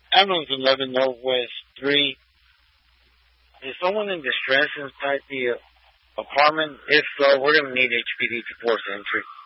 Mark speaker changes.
Speaker 1: Ambulance 11 Northwest 3. Is someone in distress inside the apartment? If so, we're going to need HPD to force entry.